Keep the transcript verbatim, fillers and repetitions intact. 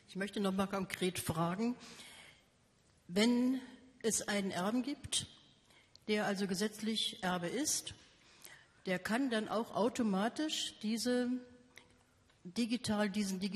Ich möchte noch mal konkret fragen, wenn es einen Erben gibt, der also gesetzlich Erbe ist, der kann dann auch automatisch diese digital, diesen